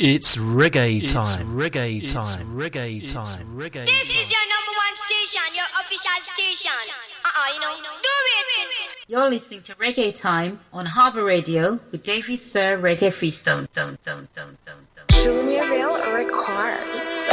It's reggae time. It's reggae time. It's reggae time. Reggae. This is your number one station, your official station. Do it. You're listening to Reggae Time on Harbour Radio with David Sir Reggae Freestone. Junior Records.